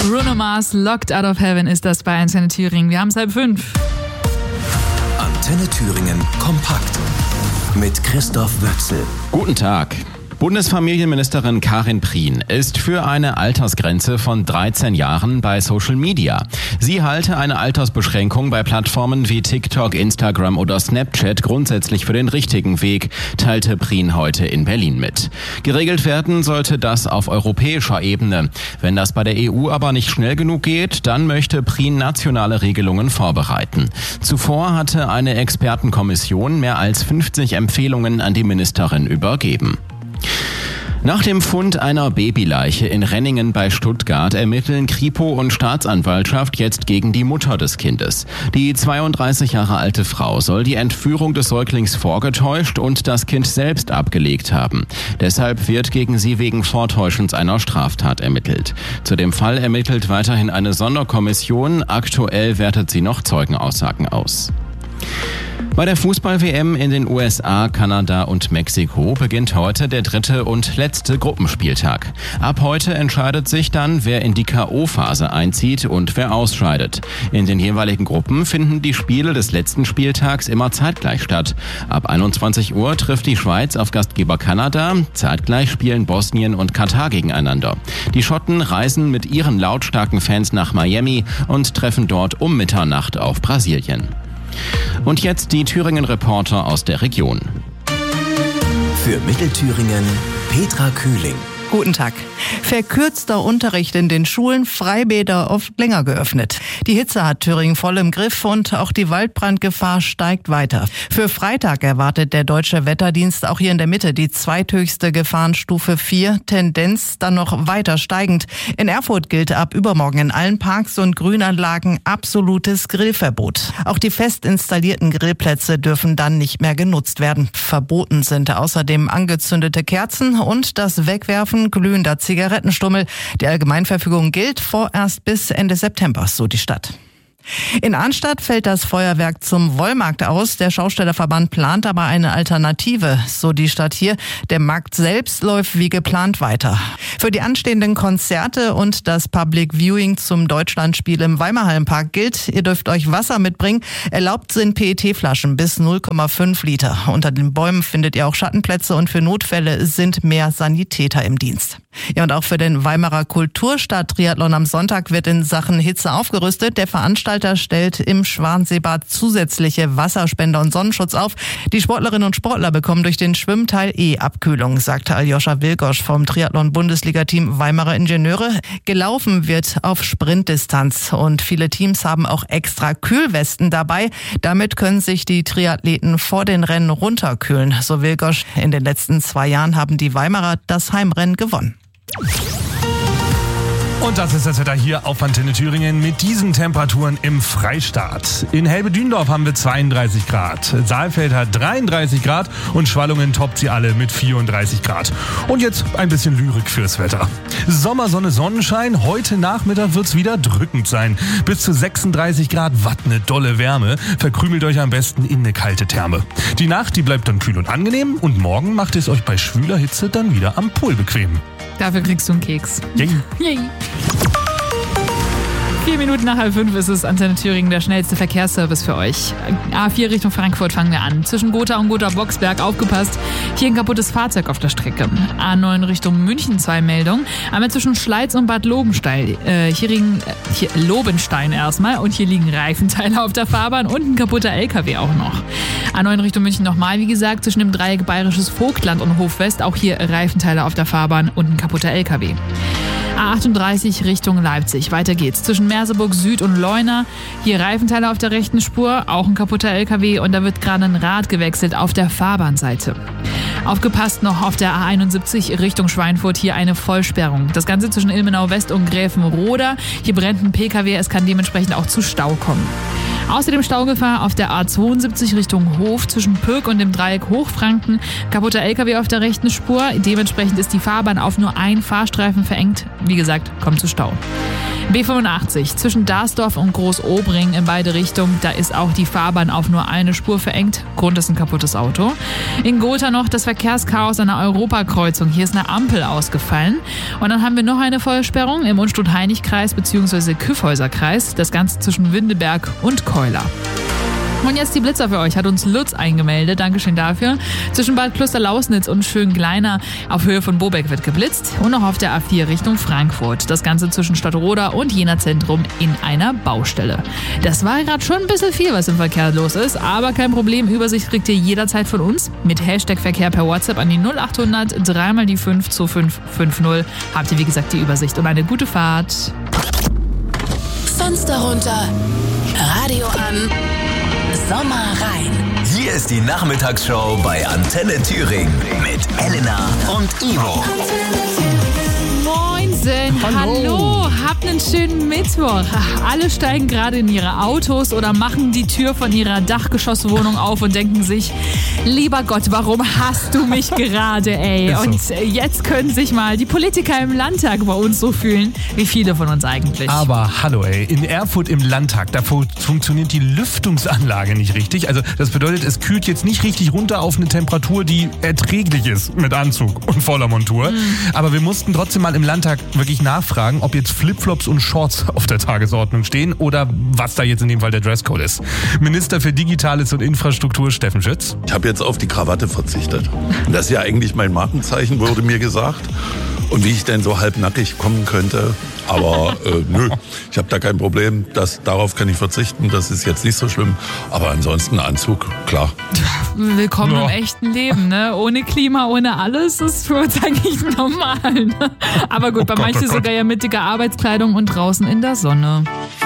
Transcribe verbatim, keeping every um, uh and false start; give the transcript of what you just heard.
Bruno Mars, Locked Out of Heaven ist das bei Antenne Thüringen. Wir haben es halb fünf. Antenne Thüringen kompakt mit Christoph Wöchsel. Guten Tag. Bundesfamilienministerin Karin Prien ist für eine Altersgrenze von dreizehn Jahren bei Social Media. Sie halte eine Altersbeschränkung bei Plattformen wie TikTok, Instagram oder Snapchat grundsätzlich für den richtigen Weg, teilte Prien heute in Berlin mit. Geregelt werden sollte das auf europäischer Ebene. Wenn das bei der E U aber nicht schnell genug geht, dann möchte Prien nationale Regelungen vorbereiten. Zuvor hatte eine Expertenkommission mehr als fünfzig Empfehlungen an die Ministerin übergeben. Nach dem Fund einer Babyleiche in Renningen bei Stuttgart ermitteln Kripo und Staatsanwaltschaft jetzt gegen die Mutter des Kindes. Die zweiunddreißig Jahre alte Frau soll die Entführung des Säuglings vorgetäuscht und das Kind selbst abgelegt haben. Deshalb wird gegen sie wegen Vortäuschens einer Straftat ermittelt. Zu dem Fall ermittelt weiterhin eine Sonderkommission. Aktuell wertet sie noch Zeugenaussagen aus. Bei der Fußball-W M in den U S A, Kanada und Mexiko beginnt heute der dritte und letzte Gruppenspieltag. Ab heute entscheidet sich dann, wer in die K O-Phase einzieht und wer ausscheidet. In den jeweiligen Gruppen finden die Spiele des letzten Spieltags immer zeitgleich statt. Ab einundzwanzig Uhr trifft die Schweiz auf Gastgeber Kanada. Zeitgleich spielen Bosnien und Katar gegeneinander. Die Schotten reisen mit ihren lautstarken Fans nach Miami und treffen dort um Mitternacht auf Brasilien. Und jetzt die Thüringen-Reporter aus der Region. Für Mittelthüringen Petra Kühling. Guten Tag. Verkürzter Unterricht in den Schulen, Freibäder oft länger geöffnet. Die Hitze hat Thüringen voll im Griff und auch die Waldbrandgefahr steigt weiter. Für Freitag erwartet der Deutsche Wetterdienst auch hier in der Mitte die zweithöchste Gefahrenstufe vier, Tendenz dann noch weiter steigend. In Erfurt gilt ab übermorgen in allen Parks und Grünanlagen absolutes Grillverbot. Auch die fest installierten Grillplätze dürfen dann nicht mehr genutzt werden. Verboten sind außerdem angezündete Kerzen und das Wegwerfen glühender Zigarettenstummel. Die Allgemeinverfügung gilt vorerst bis Ende September, so die Stadt. In Arnstadt fällt das Feuerwerk zum Wollmarkt aus. Der Schaustellerverband plant aber eine Alternative, so die Stadt hier. Der Markt selbst läuft wie geplant weiter. Für die anstehenden Konzerte und das Public Viewing zum Deutschlandspiel im Weimarhallenpark gilt, ihr dürft euch Wasser mitbringen. Erlaubt sind P E T-Flaschen bis null Komma fünf Liter. Unter den Bäumen findet ihr auch Schattenplätze und für Notfälle sind mehr Sanitäter im Dienst. Ja, und auch für den Weimarer Kulturstadt-Triathlon am Sonntag wird in Sachen Hitze aufgerüstet. Der Veranstalter stellt im Schwanseebad zusätzliche Wasserspender und Sonnenschutz auf. Die Sportlerinnen und Sportler bekommen durch den Schwimmteil eh Abkühlung, sagte Aljoscha Wilgosch vom Triathlon-Bundesliga-Team Weimarer Ingenieure. Gelaufen wird auf Sprintdistanz und viele Teams haben auch extra Kühlwesten dabei. Damit können sich die Triathleten vor den Rennen runterkühlen, so Wilgosch. In den letzten zwei Jahren haben die Weimarer das Heimrennen gewonnen. Und das ist das Wetter hier auf Antenne Thüringen mit diesen Temperaturen im Freistaat. In Helbe-Dündorf haben wir zweiunddreißig Grad, Saalfeld hat dreiunddreißig Grad und Schwallungen toppt sie alle mit vierunddreißig Grad. Und jetzt ein bisschen Lyrik fürs Wetter. Sommersonne, Sonnenschein, heute Nachmittag wird's wieder drückend sein. Bis zu sechsunddreißig Grad, watt ne dolle Wärme. Verkrümelt euch am besten in eine kalte Therme. Die Nacht, die bleibt dann kühl und angenehm und morgen macht es euch bei schwüler Hitze dann wieder am Pool bequem. Dafür kriegst du einen Keks. Yay. Yay. Vier Minuten nach halb fünf ist es Antenne Thüringen, der schnellste Verkehrsservice für euch. A vier Richtung Frankfurt fangen wir an. Zwischen Gotha und Gotha-Boxberg aufgepasst. Hier ein kaputtes Fahrzeug auf der Strecke. A neun Richtung München zwei Meldungen. Einmal zwischen Schleiz und Bad Lobenstein. Äh, hier liegen äh, hier Lobenstein erstmal und hier liegen Reifenteile auf der Fahrbahn und ein kaputter L K W auch noch. A neun Richtung München nochmal, wie gesagt, zwischen dem Dreieck Bayerisches Vogtland und Hofwest. Auch hier Reifenteile auf der Fahrbahn und ein kaputter L K W. A achtunddreißig Richtung Leipzig. Weiter geht's. Zwischen Merseburg Süd und Leuna. Hier Reifenteile auf der rechten Spur, auch ein kaputter L K W und da wird gerade ein Rad gewechselt auf der Fahrbahnseite. Aufgepasst noch auf der A einundsiebzig Richtung Schweinfurt, hier eine Vollsperrung. Das Ganze zwischen Ilmenau West und Gräfenroda. Hier brennt ein P K W, es kann dementsprechend auch zu Stau kommen. Außerdem Staugefahr auf der A zweiundsiebzig Richtung Hof zwischen Pöck und dem Dreieck Hochfranken. Kaputter L K W auf der rechten Spur. Dementsprechend ist die Fahrbahn auf nur einen Fahrstreifen verengt. Wie gesagt, kommt zu Stau. B fünfundachtzig zwischen Darsdorf und Großobring in beide Richtungen. Da ist auch die Fahrbahn auf nur eine Spur verengt. Grund ist ein kaputtes Auto. In Gotha noch das Verkehrschaos an der Europakreuzung. Hier ist eine Ampel ausgefallen. Und dann haben wir noch eine Vollsperrung im Unstrut-Heinig-Kreis bzw. Kyffhäuser-Kreis. Das Ganze zwischen Windeberg und Keuler. Und jetzt die Blitzer für euch, hat uns Lutz eingemeldet. Dankeschön dafür. Zwischen Bad Klosterlausnitz und Schöngleiner auf Höhe von Bobeck wird geblitzt. Und noch auf der A vier Richtung Frankfurt. Das Ganze zwischen Stadtroda und Jena Zentrum in einer Baustelle. Das war gerade schon ein bisschen viel, was im Verkehr los ist. Aber kein Problem, Übersicht kriegt ihr jederzeit von uns. Mit Hashtag Verkehr per WhatsApp an die null achthundert drei mal die fünf zwei fünf fünf null. Habt ihr wie gesagt die Übersicht und eine gute Fahrt. Fenster runter, Radio an. Sommer rein. Hier ist die Nachmittagsshow bei Antenne Thüringen mit Elena und Ivo. Moinsen, hallo. hallo, habt einen schönen Mittwoch. Alle steigen gerade in ihre Autos oder machen die Tür von ihrer Dachgeschosswohnung auf und denken sich, lieber Gott, warum hast du mich gerade, ey? Und jetzt können sich mal die Politiker im Landtag bei uns so fühlen, wie viele von uns eigentlich. Aber hallo, ey, in Erfurt im Landtag, da fu- funktioniert die Lüftungsanlage nicht richtig. Also das bedeutet, es kühlt jetzt nicht richtig runter auf eine Temperatur, die erträglich ist mit Anzug und voller Montur. Mhm. Aber wir mussten trotzdem mal im Landtag wirklich nachfragen, ob jetzt Flipflops und Shorts auf der Tagesordnung stehen oder was da jetzt in dem Fall der Dresscode ist. Minister für Digitales und Infrastruktur Steffen Schütz. Ich habe jetzt auf die Krawatte verzichtet. Das ist ja eigentlich mein Markenzeichen, wurde mir gesagt. Und wie ich denn so halbnackig kommen könnte. Aber äh, nö, ich habe da kein Problem. Das, darauf kann ich verzichten, das ist jetzt nicht so schlimm. Aber ansonsten Anzug, klar. Willkommen ja. im echten Leben, ne? Ohne Klima, ohne alles, ist für uns eigentlich normal. Ne? Aber gut, oh bei Gott, manchen oh sogar ja mit dicker Arbeitskleidung und draußen in der Sonne.